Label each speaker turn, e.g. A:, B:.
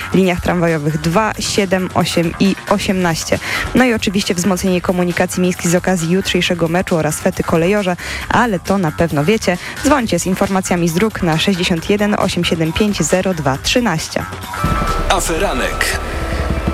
A: liniach tramwajowych 2, 7, 8 i 18. No i oczywiście wzmocnienie komunikacji miejskiej z okazji jutrzejszego meczu oraz fety kolejorze, ale to na pewno wiecie. Dzwońcie z informacjami z dróg na 61 875 02 13.
B: Aferanek.